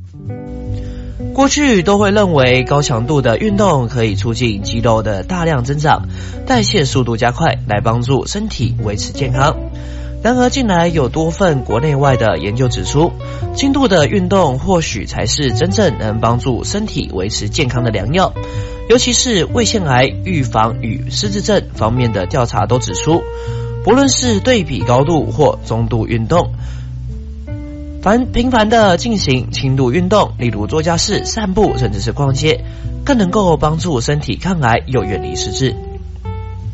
过去都会认为高强度的运动可以促进肌肉的大量增长，代谢速度加快，来帮助身体维持健康。然而近来有多份国内外的研究指出，轻度的运动或许才是真正能帮助身体维持健康的良药。尤其是胃腺癌预防与失智症方面的调查都指出，不论是对比高度或中度运动，频繁的进行轻度运动，例如做家事、散步，甚至是逛街，更能够帮助身体抗癌又远离失智。